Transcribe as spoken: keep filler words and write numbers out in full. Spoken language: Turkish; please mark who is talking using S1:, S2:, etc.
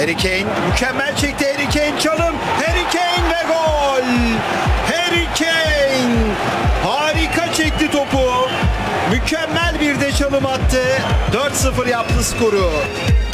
S1: Harry Kane mükemmel çekti. Harry Kane çalım. Harry Kane ve gol. Harry Kane harika çekti topu. Mükemmel bir de çalım attı. dört sıfır yaptı skoru.